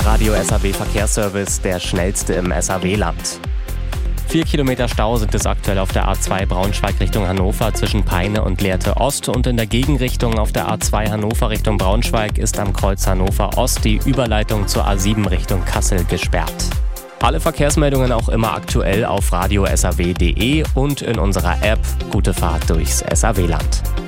der Radio SAW Verkehrsservice, der schnellste im SAW-Land. 4 Kilometer Stau sind es aktuell auf der A2 Braunschweig Richtung Hannover zwischen Peine und Lehrte Ost und in der Gegenrichtung auf der A2 Hannover Richtung Braunschweig ist am Kreuz Hannover Ost die Überleitung zur A7 Richtung Kassel gesperrt. Alle Verkehrsmeldungen auch immer aktuell auf radiosaw.de und in unserer App. Gute Fahrt durchs SAW-Land.